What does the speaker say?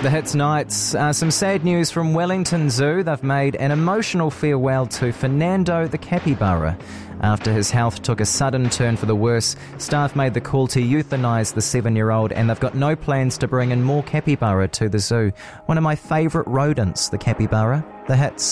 The Hits Nights. Some sad news from Wellington Zoo. They've made an emotional farewell to Fernando the capybara. After his health took a sudden turn for the worse, staff made the call to euthanise the 7-year-old, and they've got no plans to bring in more capybara to the zoo. One of my favourite rodents, the capybara. The Hits.